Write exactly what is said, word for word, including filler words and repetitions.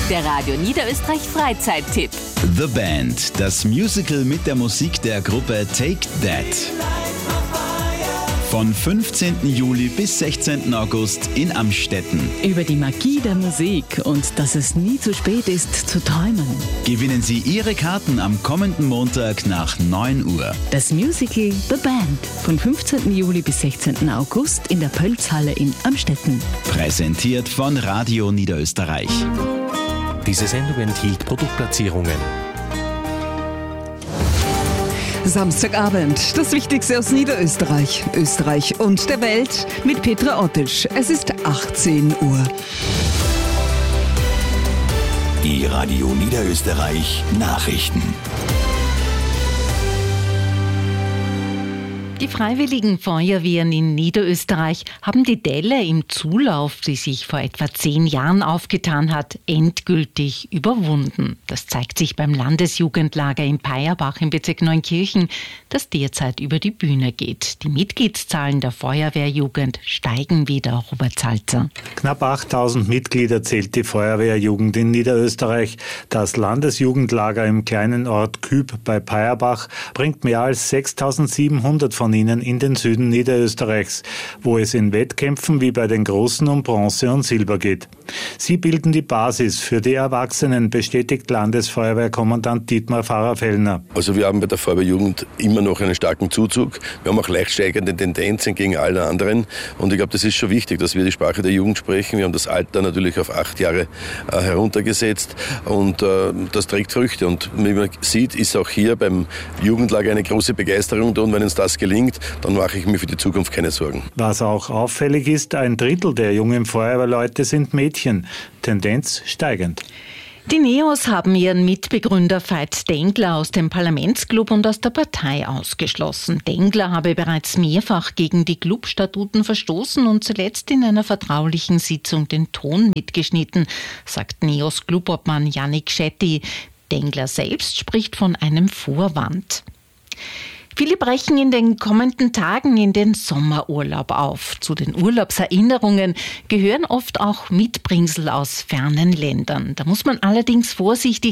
Der Radio Niederösterreich Freizeittipp. The Band, das Musical mit der Musik der Gruppe Take That. Von fünfzehnten Juli bis sechzehnten August in Amstetten. Über die Magie der Musik und dass es nie zu spät ist, zu träumen. Gewinnen Sie Ihre Karten am kommenden Montag nach neun Uhr. Das Musical The Band von fünfzehnten Juli bis sechzehnten August in der Pölzhalle in Amstetten. Präsentiert von Radio Niederösterreich. Diese Sendung enthielt Produktplatzierungen. Samstagabend, das Wichtigste aus Niederösterreich, Österreich und der Welt mit Petra Ottisch. Es ist achtzehn Uhr. Die Radio Niederösterreich Nachrichten. Die Freiwilligen Feuerwehren in Niederösterreich haben die Delle im Zulauf, die sich vor etwa zehn Jahren aufgetan hat, endgültig überwunden. Das zeigt sich beim Landesjugendlager in Peierbach im Bezirk Neunkirchen, das derzeit über die Bühne geht. Die Mitgliedszahlen der Feuerwehrjugend steigen wieder, Robert Salzer. Knapp achttausend Mitglieder zählt die Feuerwehrjugend in Niederösterreich. Das Landesjugendlager im kleinen Ort Küb bei Peierbach bringt mehr als sechstausendsiebenhundert von ihnen in den Süden Niederösterreichs, wo es in Wettkämpfen wie bei den Großen um Bronze und Silber geht. Sie bilden die Basis für die Erwachsenen, bestätigt Landesfeuerwehrkommandant Dietmar Pfarrer-Fellner. Also wir haben bei der Feuerwehrjugend immer noch einen starken Zuzug. Wir haben auch leicht steigende Tendenzen gegen alle anderen. Und ich glaube, das ist schon wichtig, dass wir die Sprache der Jugend sprechen. Wir haben das Alter natürlich auf acht Jahre äh, heruntergesetzt und äh, das trägt Früchte. Und wie man sieht, ist auch hier beim Jugendlager eine große Begeisterung da. Und wenn uns das gelingt, dann mache ich mir für die Zukunft keine Sorgen. Was auch auffällig ist, ein Drittel der jungen Feuerwehrleute sind Mädchen. Tendenz steigend. Die Neos haben ihren Mitbegründer Veit Dengler aus dem Parlamentsclub und aus der Partei ausgeschlossen. Dengler habe bereits mehrfach gegen die Clubstatuten verstoßen und zuletzt in einer vertraulichen Sitzung den Ton mitgeschnitten, sagt Neos Clubobmann Yannick Schetti. Dengler selbst spricht von einem Vorwand. Viele brechen in den kommenden Tagen in den Sommerurlaub auf. Zu den Urlaubserinnerungen gehören oft auch Mitbringsel aus fernen Ländern. Da muss man allerdings vorsichtig